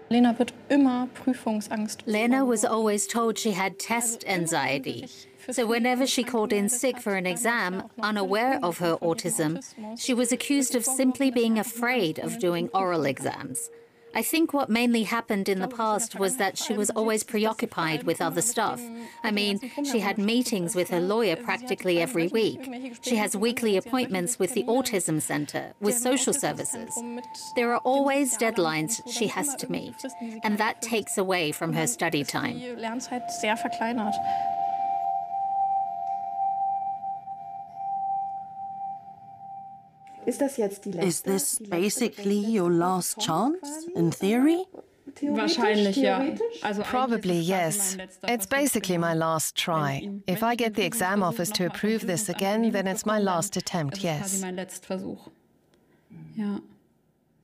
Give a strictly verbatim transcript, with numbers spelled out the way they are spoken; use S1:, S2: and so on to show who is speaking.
S1: Lena wird immer Prüfungsangst.
S2: Lena was always told she had test anxiety. So whenever she called in sick for an exam, unaware of her autism, she was accused of simply being afraid of doing oral exams. I think what mainly happened in the past was that she was always preoccupied with other stuff. I mean, she had meetings with her lawyer practically every week. She has weekly appointments with the Autism Center, with social services. There are always deadlines she has to meet, and that takes away from her study time.
S3: Is this basically your last chance, in theory?
S4: Probably, yes. It's basically my last try. If I get the exam office to approve this again, then it's my last attempt, yes.